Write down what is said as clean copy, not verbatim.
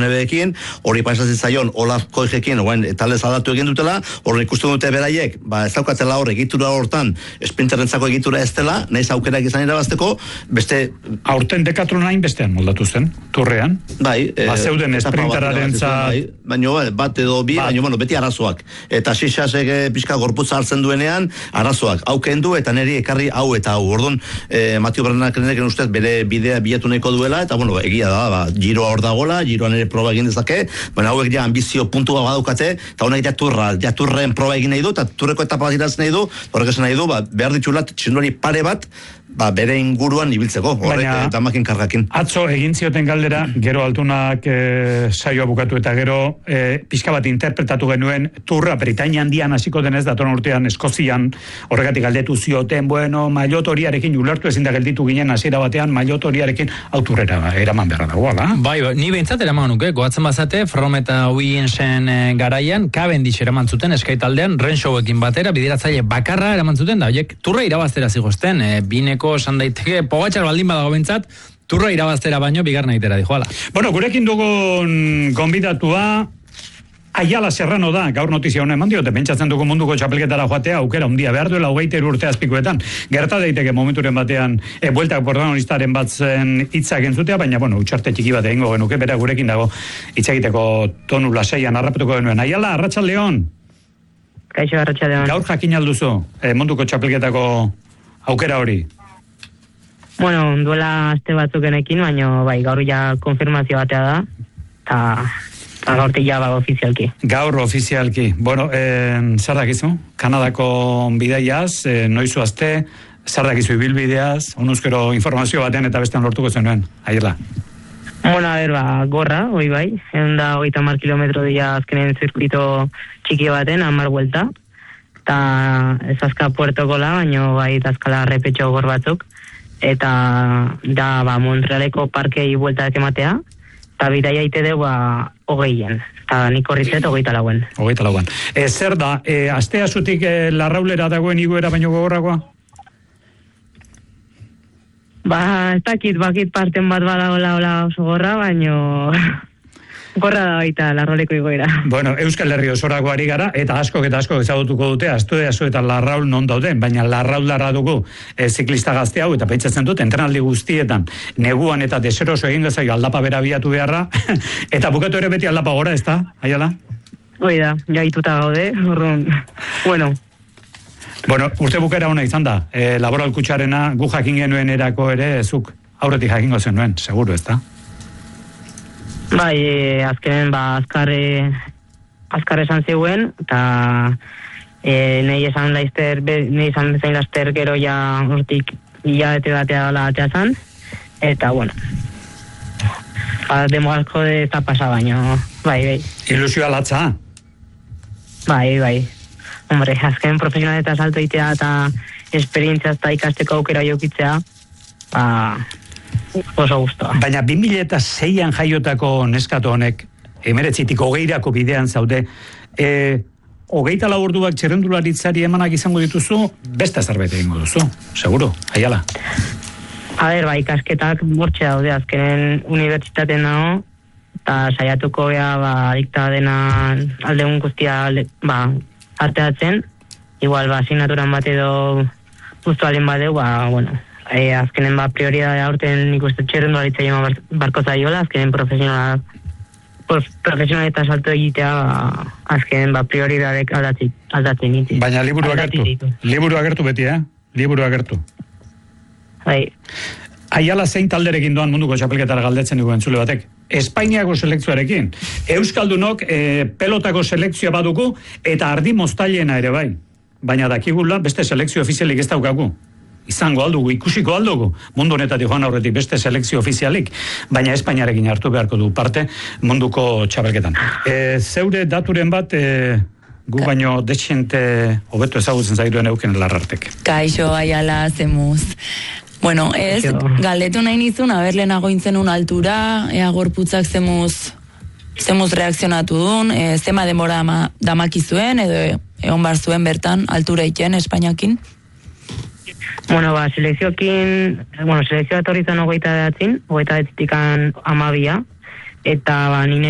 UNB-ekin, hori pasatzen zaion Olaf Koijekin, talde aldatu egin dutela, hori ikusten dute beraiek, ez daukatela hor egitura hortan, esprinterrentzako egitura ez dela, nahiz aukerak izan irabazteko, beste... Aurten Decathlon bestean moldatu zen, Turrean. Bai. Zeuden esprinteraren baino bat edo bi, baino beti arazoak. Eta xixasek pixka gorputza hartzen duenean, arazoak. Hau kendu eta neri ekarri hau eta hau. Orduan, Matio Bernarkeneken ustez bere bidea bilatu nahiko duela, eta egia da, giroa hor dagoela, giroan ere proba egin dezake, baina hauek ja ambizio puntua badaukate, eta honek turren proba egin nahi du, eta turreko etapa bat iraz nahi du, horrek esan nahi du, behar ditxula txindori pare bat, bere inguruan ibiltzeko, horrek damakin kargakin. Atzo egin zioten galdera, gero altunak saioa bukatu eta gero pixka bat interpretatu genuen turra Britainia handian hasiko denez datorren urtean Eskozian, horregatik galdetu zioten, maillot horiarekin ulertu ezin da gelditu ginen hasiera batean maillot horiarekin auturrera eraman beharra dago, ala? Bai, ni behintzat eraman nuke, goatzen bazate, Froome eta Williamsen garaian, Cavendish eraman zuten eskaitaldean, Renshawekin batera, bideratzaile bakarra eraman zuten, da horiek turra irabaztera zigozten, bineko esan daiteke, Pogačar baldin badago bentzat, turra irabaztera baino bigarna itera dijoala. Gurekin dugun gonbidatua Ayala Serrano da, gaur notizia honen mandiote, pentsatzen dugu munduko txapelketara joatea, aukera handia behar duela 23 urte azpikoetan. Gerta daiteke momenturen batean bueltak protagonistaren batzen hitzak entzutea, baina utxarte txiki bat egingo genuke, bera gurekin dago hitz egiteko tonu lasaian harrapetuko genuen. Ayala, arratsaldeon. Kaixo, arratsaldeon. Gaur jakin alduzu munduko txapelketako aukera hori. Duela aste batzukenekin, baina gaur ja konfirmazio batea da, eta gaurtik ja bago ofizialki. Gaur ofizialki. Zer dakizu? Kanadako bidaiaz, noizu azte, zer dakizu ibilbideaz, honuzkero informazio batean eta bestean lortuko zenuen, Ayala. Gorra, hoi bai, 130 kilometro dira azkenen zirkuito txiki baten, 10 vuelta, eta ez azka puertokola, baina bai azkala repetxo gor batzuk, eta da Montrealeko parkei bueltak ematea, eta bidaia ite dugu 20, eta nik horritzet 24. 24. Zer da, astea zutik larraulera dagoen igoera baino gogorrakoa? Ez bakit parten bat badagoela oso gorra, baino gorra da baita larrauleko igoera. Euskal Herri osorako ari gara, eta asko ezagutuko dute, astu eta larraul non dauden, baina larrauldarra dugu ziklista gazte hau, eta pentsatzen dut, entrenaldi guztietan, neguan eta deseroso egin gezaio aldapa bera biatu beharra, eta bukatu ere beti aldapa gora, ez da, Ayala? Hoi da, jaituta gaude, urrun, urte bukera ona izan da, laboral kutsarena gu jakin genuen erako ere, zuk aurretik jakingo zenuen, seguru, ez da? Bai, azkenen azkar esan zeuen, eta nahi esan bezain laster gero ja hortik hilabete batea dela atea zan, eta demogazko ez da pasa baino, bai. Ilusioa latza? Bai. Azken profesional eta salto itea eta esperientzia eta ikasteko aukera jokitzea, oso gustoa. Baina 2006an jaiotako neskato honek, 19tik 20 bidean zaude, 24 orduak txerrendularitzari emanak izango dituzu, beste zerbait egingo duzu, seguro, Ayala. Bai, ikasketak bortxe daude, azkenen unibertsitaten dago, eta saiatuko dikta dena aldegun guztia arteatzen, igual asignaturan bat edo guztu alen badeu, azkenen prioridadea aurten nik uste txerrendularitza jema barko zaiola, azkenen profesional eta salto egitea azkenen prioridadek aldatzen iti. Baina liburu agertu beti, liburu agertu. Bai. Ayala zein talderekin doan munduko txapelketara galdetzen dugu entzule batek. Espainiako selekzioarekin. Euskaldunok pelotako selekzioa badugu eta ardi moztailena ere bai. Baina dakigula beste selekzio ofizialik ez daukagu. Izango aldugu, ikusiko aldugu. Mundu honetatik joan aurretik beste selekzio ofizialik, baina Espainiarekin hartu beharko du parte munduko txapelketan. Zeure daturen bat gu baino dexente hobeto ezagutzen zaituen Euken Larrartek. Kaixo, Ayala, zemuz. Galdetu nahi nizun, lehenago intzenun altura, ea gorputzak zemuz reakzionatu duen, zema demora damakizuen, edo egon bar zuen bertan, altura iten, Espainiakin? Selekzioa etorri zen 29, 12 eta nine